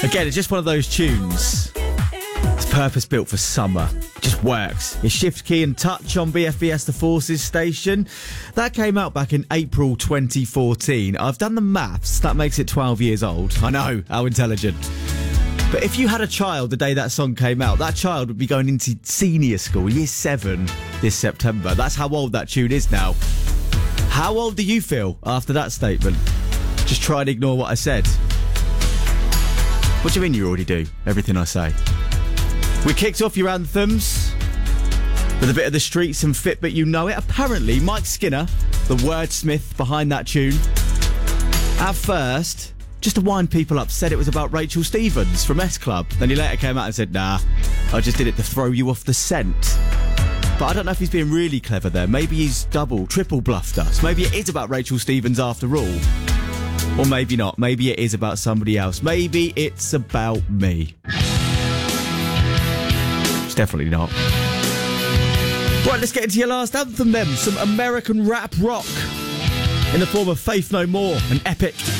Again, it's just one of those tunes. It's purpose-built for summer. It just works. It's Shift Key and Touch on BFBS The Forces station. That came out back in April 2014. I've done the maths. That makes it 12 years old. I know, how intelligent. But if you had a child the day that song came out, that child would be going into senior school, year 7, this September. That's how old that tune is now. How old do you feel after that statement? Just try and ignore what I said. What do you mean you already do? Everything I say. We kicked off your anthems with a bit of the streets and Fitbit You Know It. Apparently, Mike Skinner, the wordsmith behind that tune, at first, just to wind people up, said it was about Rachel Stevens from S Club. Then he later came out and said, nah, I just did it to throw you off the scent. But I don't know if he's being really clever there. Maybe he's double, triple bluffed us. Maybe it is about Rachel Stevens after all. Or maybe not. Maybe it is about somebody else. Maybe it's about me. It's definitely not. Right, let's get into your last anthem then. Some American rap rock in the form of Faith No More and Epic.